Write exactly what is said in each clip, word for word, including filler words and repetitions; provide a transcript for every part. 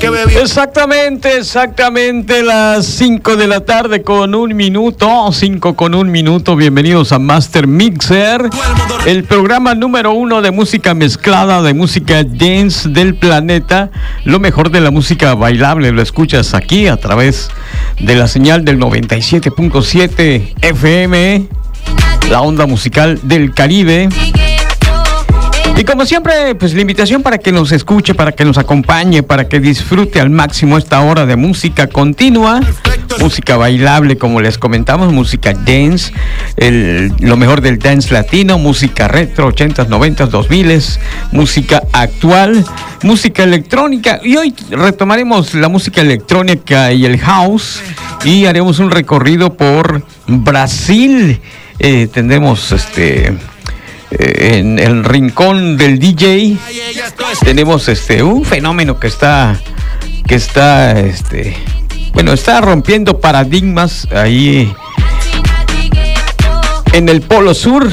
que bebió. Exactamente, exactamente las cinco de la tarde con un minuto, cinco con un minuto. Bienvenidos a Master Mixer, el programa número uno de música mezclada, de música dance del planeta. Lo mejor de la música bailable lo escuchas aquí a través de la señal del noventa y siete punto siete F M, la onda musical del Caribe. Y como siempre, pues la invitación para que nos escuche, para que nos acompañe, para que disfrute al máximo esta hora de música continua, música bailable, como les comentamos, música dance, el, lo mejor del dance latino, música retro, ochentas, noventas, dos miles, música actual, música electrónica. Y hoy retomaremos la música electrónica y el house y haremos un recorrido por Brasil. Eh, tendremos este... en el rincón del D J tenemos este un fenómeno que está que está este bueno está rompiendo paradigmas ahí en el Polo Sur,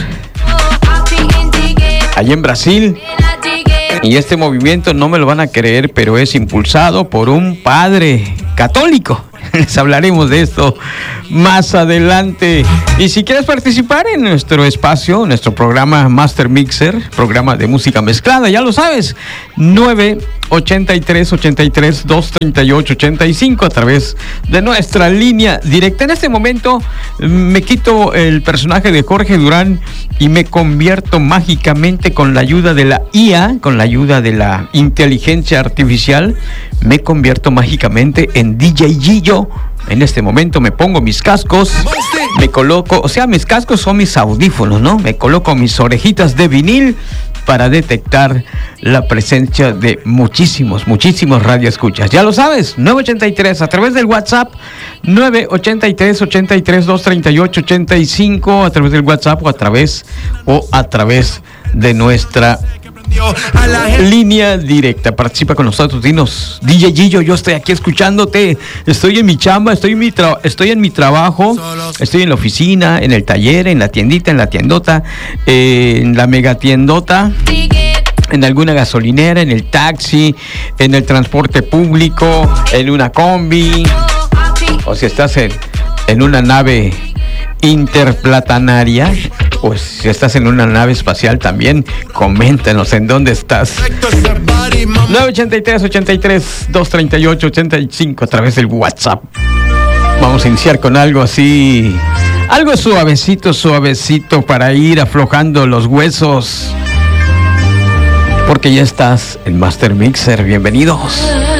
allá en Brasil. Y este movimiento, no me lo van a creer, pero es impulsado por un padre católico. Les hablaremos de esto más adelante. Y si quieres participar en nuestro espacio, nuestro programa Master Mixer, programa de música mezclada, ya lo sabes, nueve ochenta y tres, ochenta y tres, doscientos treinta y ocho, ochenta y cinco a través de nuestra línea directa. En este momento me quito el personaje de Jorge Durán y me convierto mágicamente con la ayuda de la I A, con la ayuda de la inteligencia artificial, me convierto mágicamente en D J Gillo. En este momento me pongo mis cascos, me coloco, o sea, mis cascos son mis audífonos, ¿no? Me coloco mis orejitas de vinil para detectar la presencia de muchísimos, muchísimos radioescuchas. Ya lo sabes, nueve ochenta y tres a través del WhatsApp, nueve ochenta y tres, ochenta y tres, doscientos treinta y ocho, ochenta y cinco a través del WhatsApp o a través o a través de nuestra línea directa. Participa con nosotros, dinos, D J Gillo, yo estoy aquí escuchándote, estoy en mi chamba, estoy en mi, tra- estoy en mi trabajo, estoy en la oficina, en el taller, en la tiendita, en la tiendota, eh, en la megatiendota, en alguna gasolinera, en el taxi, en el transporte público, en una combi, o si estás en, en una nave interplatanaria, pues si estás en una nave espacial también, coméntanos en dónde estás. nueve ochenta y tres, ochenta y tres, doscientos treinta y ocho, ochenta y cinco a través del WhatsApp. Vamos a iniciar con algo así, algo suavecito, suavecito para ir aflojando los huesos, porque ya estás en Master Mixer. Bienvenidos.